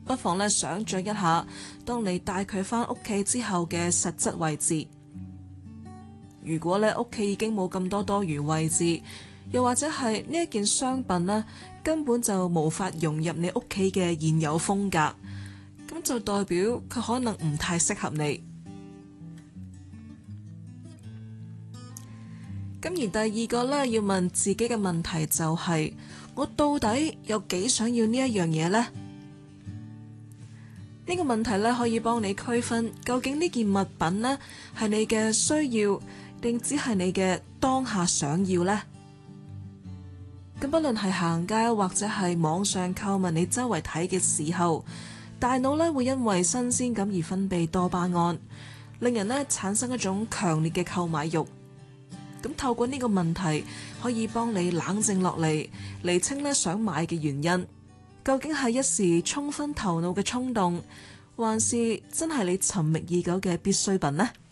不妨咧想像一下，當你帶佢返屋企之後嘅實質位置。如果咧屋企已經冇咁多餘位置，又或者係呢一件商品呢根本就無法融入你屋企嘅現有風格，咁就代表佢可能唔太適合你。咁而第二個咧要問自己嘅問題就係，我到底有幾想要呢一樣嘢呢？呢個問題咧可以幫你區分究竟呢件物品呢係你嘅需要，定只係你嘅當下想要呢？咁不論係行街或者係網上購物，你周圍睇嘅時候，大腦咧會因為新鮮感而分泌多巴胺，令人咧產生一種強烈嘅購買慾。咁透過呢個問題，可以幫你冷靜落嚟，釐清咧想買嘅原因，究竟係一時沖昏頭腦嘅衝動，還是真係你尋覓已久嘅必需品呢？